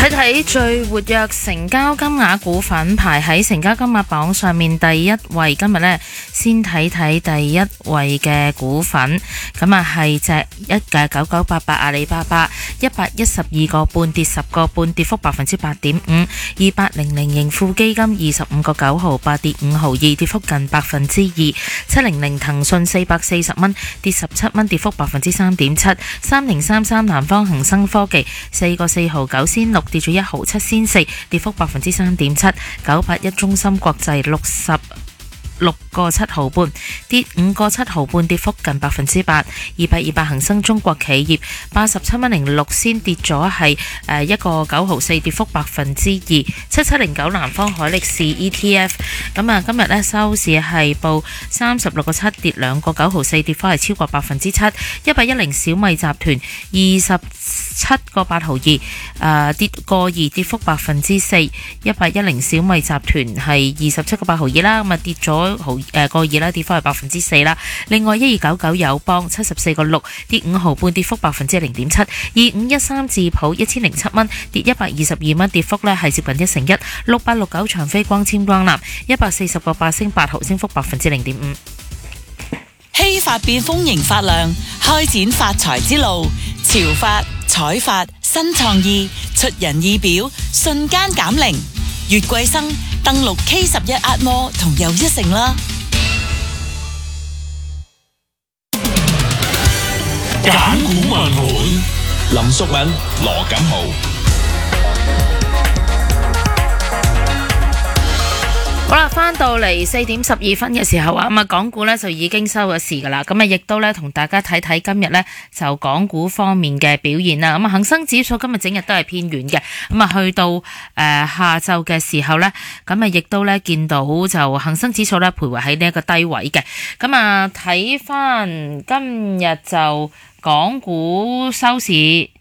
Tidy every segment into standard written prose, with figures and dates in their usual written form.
睇睇最活躍成交金額股份排喺成交金額榜上面第一位，今日呢，先睇睇第一位嘅股份，咁啊係隻9988阿里巴巴，112個半跌10個半，跌幅8.5%。2800盈富基金25個9毫8跌5毫2，跌幅近2%。700騰訊440蚊跌17蚊，跌幅3.7%。3033南方恒生科技4個4毫9仙6跌咗1毫7仙4，跌幅3.7%。981中芯國際66個7毫半跌5個7毫半，跌幅近8%。200恒生中國企業87蚊06仙跌咗係1個9毫4，跌幅2%。7709南方海力士 ETF 咁啊，今日呢收市係報36個7跌2個9毫4，跌幅係超過7%。110小米集團27個8毫2跌個2，跌幅4%。110小米集團係27個8毫2啦，咁啊跌咗個2啦，跌幅係4%啦。另外1299友邦74個6跌5毫半，跌幅0.7%。2513智普1007蚊跌122蚊，跌幅呢係接近1%。6869長飛光纖光纜140個8升8毫，升幅0.5%。 希法變豐盈發亮，開展發財之路。潮發、彩發、新創意，出人意表，瞬間減齡。月桂生登錄 K11 壓摩同又一城啦。 揀股問盤，林淑敏、羅錦豪。 好啦，翻到嚟4點12分嘅時候啊，咁啊港股呢就已經收咗市噶啦，咁啊亦都呢同大家睇睇今日呢就港股方面嘅表現啦。咁啊恒生指數今日整日都係偏軟嘅，咁啊去到下晝嘅時候呢，咁啊亦都呢見到就恒生指數呢徘徊喺呢一個低位嘅。咁啊睇翻今日就港股收市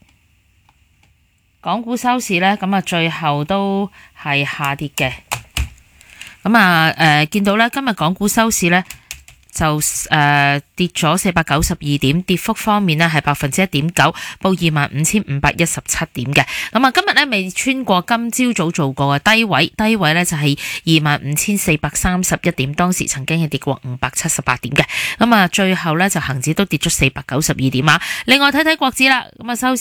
呢，咁啊最後都係下跌嘅。咁啊，見到咧，今日港股收市咧就跌咗492點，跌幅方面呢係1.9%，報25,517點嘅。咁啊，今日咧未穿過今朝早做過嘅低位咧就係25,431點，當時曾經係跌過578點嘅。咁啊，最後咧就恒指都跌咗492點啊。另外睇睇國指啦，咁啊收市